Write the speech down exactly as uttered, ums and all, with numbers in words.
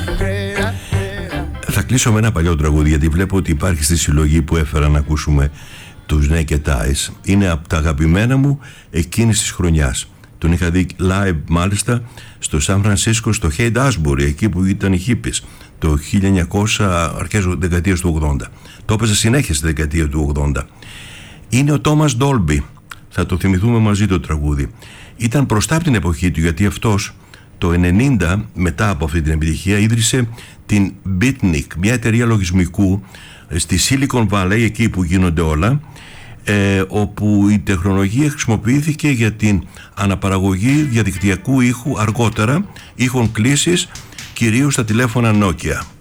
Θα κλείσω με ένα παλιό τραγούδι, γιατί βλέπω ότι υπάρχει στη συλλογή που έφερα να ακούσουμε τους Naked Eyes. Είναι από τα αγαπημένα μου εκείνης της χρονιάς. Τον είχα δει live μάλιστα στο Σαν Φρανσίσκο, στο Haight Ashbury, εκεί που ήταν οι hippies, το χίλια εννιακόσια, αρχές δεκαετίας του ογδόντα. Το έπαιζε συνέχεια στη δεκαετία του ογδόντα. Είναι ο Thomas Dolby. Θα το θυμηθούμε μαζί το τραγούδι. Ήταν μπροστά από την εποχή του, γιατί αυτός το ενενήντα, μετά από αυτή την επιτυχία, ίδρυσε την Beatnik, μια εταιρεία λογισμικού στη Silicon Valley, εκεί που γίνονται όλα, ε, όπου η τεχνολογία χρησιμοποιήθηκε για την αναπαραγωγή διαδικτυακού ήχου αργότερα, ήχων κλήσης, κυρίως στα τηλέφωνα Nokia.